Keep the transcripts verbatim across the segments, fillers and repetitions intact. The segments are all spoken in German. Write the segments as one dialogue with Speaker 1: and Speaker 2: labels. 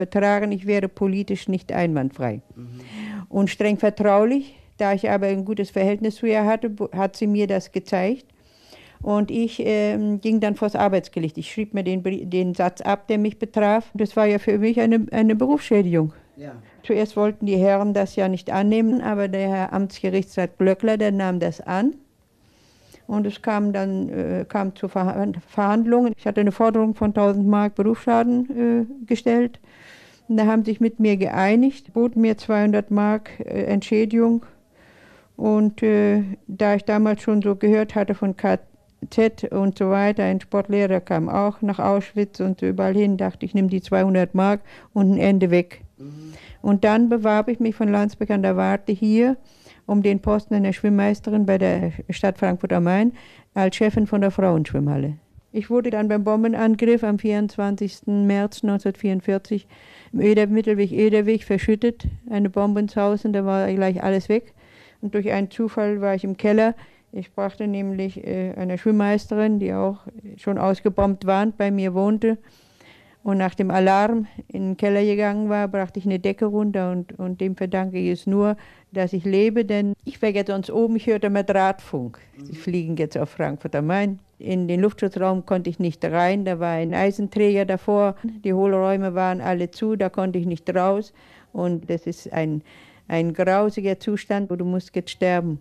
Speaker 1: Vertragen, ich wäre politisch nicht einwandfrei. Mhm. Und streng vertraulich, da ich aber ein gutes Verhältnis zu ihr hatte, hat sie mir das gezeigt. Und ich äh, ging dann vors Arbeitsgericht. Ich schrieb mir den, den Satz ab, der mich betraf. Das war ja für mich eine, eine Berufsschädigung. Ja. Zuerst wollten die Herren das ja nicht annehmen, aber der Herr Amtsgerichtsrat Glöckler, der nahm das an. Und es kam dann äh, kam zu Verhandlungen. Ich hatte eine Forderung von tausend Mark Berufsschaden äh, gestellt. Und da haben sich mit mir geeinigt, boten mir zweihundert Mark äh, Entschädigung. Und äh, da ich damals schon so gehört hatte von K Z und so weiter, ein Sportlehrer kam auch nach Auschwitz und überall hin, dachte ich, nehme die zweihundert Mark und ein Ende weg. Mhm. Und dann bewarb ich mich von Landsberg an der Warte hier um den Posten einer Schwimmmeisterin bei der Stadt Frankfurt am Main als Chefin von der Frauenschwimmhalle. Ich wurde dann beim Bombenangriff am vierundzwanzigsten März neunzehnhundertvierundvierzig im Öder, Mittelweg Öderweg verschüttet. Eine Bombe ins Haus und da war gleich alles weg. Und durch einen Zufall war ich im Keller. Ich brachte nämlich äh, eine Schwimmmeisterin, die auch schon ausgebombt war, bei mir wohnte. Und nach dem Alarm in den Keller gegangen war, brachte ich eine Decke runter und, und dem verdanke ich es nur, dass ich lebe, denn ich wäre jetzt sonst oben, ich hörte mal Drahtfunk. Sie fliegen jetzt auf Frankfurt am Main. In den Luftschutzraum konnte ich nicht rein, da war ein Eisenträger davor. Die Hohlräume waren alle zu, da konnte ich nicht raus. Und das ist ein, ein grausiger Zustand, wo du musst jetzt sterben.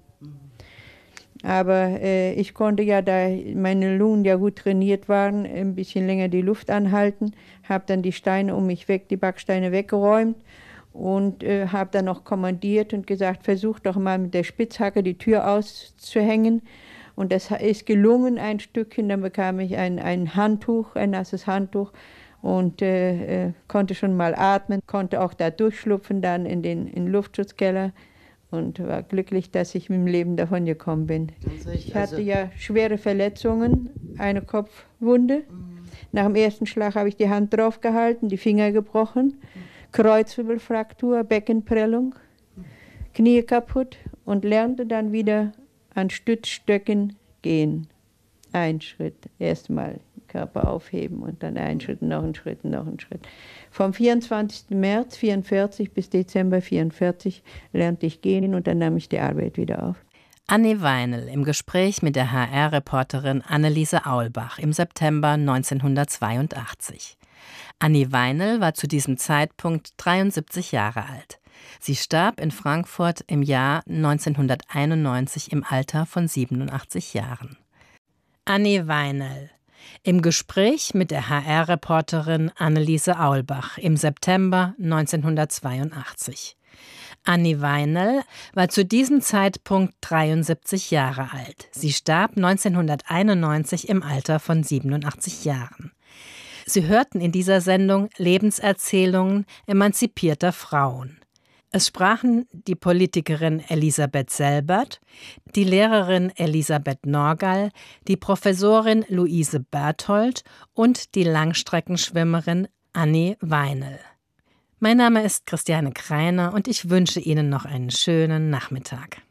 Speaker 1: Aber äh, ich konnte ja, da meine Lungen ja gut trainiert waren, ein bisschen länger die Luft anhalten, habe dann die Steine um mich weg, die Backsteine weggeräumt und äh, habe dann noch kommandiert und gesagt, versuch doch mal mit der Spitzhacke die Tür auszuhängen. Und das ist gelungen, ein Stückchen, dann bekam ich ein, ein Handtuch, ein nasses Handtuch und äh, äh, konnte schon mal atmen, konnte auch da durchschlupfen dann in den, in den Luftschutzkeller. Und war glücklich, dass ich mit dem Leben davon gekommen bin. Ich hatte also ja schwere Verletzungen, eine Kopfwunde. Mhm. Nach dem ersten Schlag habe ich die Hand drauf gehalten, die Finger gebrochen, mhm. Kreuzwirbelfraktur, Beckenprellung, mhm. Knie kaputt und lernte dann wieder an Stützstöcken gehen. Ein Schritt, erstmal Körper aufheben und dann ein Schritt, noch ein Schritt, noch ein Schritt. Vom vierundzwanzigsten März vierundvierzig bis Dezember vierundvierzig lernte ich gehen und dann nahm ich die Arbeit wieder auf.
Speaker 2: Anni Weinel im Gespräch mit der H R-Reporterin Anneliese Aulbach im September neunzehnhundertzweiundachtzig. Anni Weinel war zu diesem Zeitpunkt dreiundsiebzig Jahre alt. Sie starb in Frankfurt im Jahr neunzehnhunderteinundneunzig im Alter von siebenundachtzig Jahren. Anni Weinel im Gespräch mit der H R-Reporterin Anneliese Aulbach im September neunzehnhundertzweiundachtzig. Anni Weinel war zu diesem Zeitpunkt dreiundsiebzig Jahre alt. Sie starb neunzehnhunderteinundneunzig im Alter von siebenundachtzig Jahren. Sie hörten in dieser Sendung Lebenserzählungen emanzipierter Frauen. Es sprachen die Politikerin Elisabeth Selbert, die Lehrerin Elisabeth Norgall, die Professorin Luise Berthold und die Langstreckenschwimmerin Anni Weinel. Mein Name ist Christiane Kreiner und ich wünsche Ihnen noch einen schönen Nachmittag.